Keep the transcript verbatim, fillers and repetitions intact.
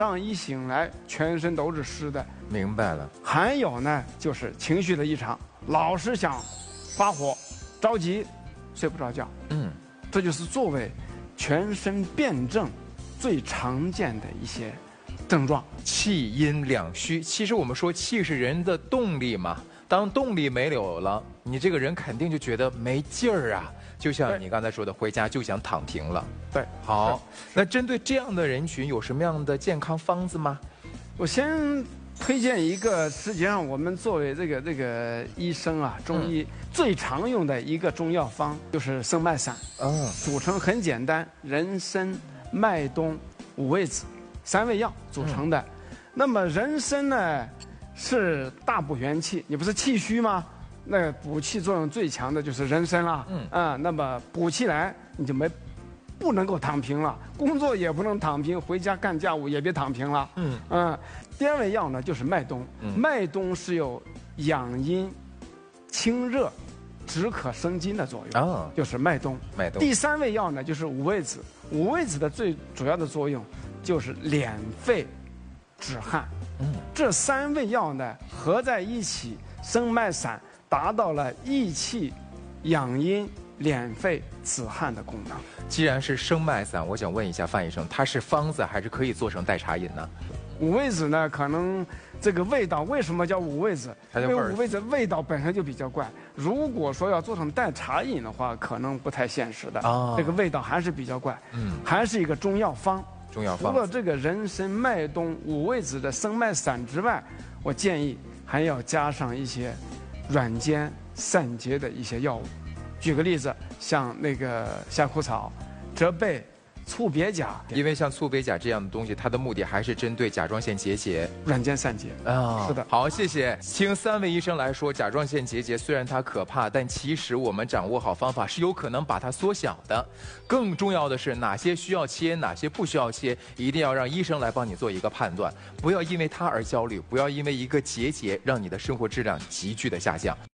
上一醒来全身都是湿的。 明白了。 还有呢，就是情绪的异常，老是想发火、着急，睡不着觉。 嗯， 这就是作为全身辩证最常见的一些症状。 气阴两虚，其实我们说气是人的动力嘛，当动力没有了，你这个人肯定就觉得没劲儿啊。就像你刚才说的，回家就想躺平了。 对， 好，那针对这样的人群，有什么样的健康方子吗？ 我先推荐一个，实际上我们作为这个这个医生啊，中医、嗯、最常用的一个中药方就是生脉散。 嗯， 组成很简单，人参、麦冬、五味子三味药组成的。嗯、那么人参呢是大补元气，你不是气虚吗？那补气作用最强的就是人参了。嗯啊，那么补气来你就没不能够躺平了，工作也不能躺平，回家干家务也别躺平了。嗯嗯，第二味药呢就是麦冬。嗯、麦冬是有养阴、清热、止渴生津的作用。哦，就是麦冬。 麦冬。 第三味药呢就是五味子。五味子的最主要的作用就是敛肺、止汗。嗯，这三味药呢合在一起，生脉散。达到了益气、养阴、敛肺、止汗的功能。 既然是生脉散，我想问一下范医生，它是方子还是可以做成代茶饮呢？ 五味子呢，可能这个味道为什么叫五味子？因为五味子味道本身就比较怪。如果说要做成代茶饮的话，可能不太现实的。哦，这个味道还是比较怪。嗯，还是一个中药方。 中药方。 除了这个人参、麦冬、五味子的生脉散之外，我建议还要加上一些软坚散结的一些药物，举个例子，像那个夏枯草、折贝、醋鳖甲。 因为像醋鳖甲这样的东西，它的目的还是针对甲状腺结节、 软坚散结啊。哦、是的。 好，谢谢。听三位医生来说，甲状腺结节虽然它可怕，但其实我们掌握好方法是有可能把它缩小的。更重要的是，哪些需要切，哪些不需要切，一定要让医生来帮你做一个判断，不要因为它而焦虑，不要因为一个结节让你的生活质量急剧的下降。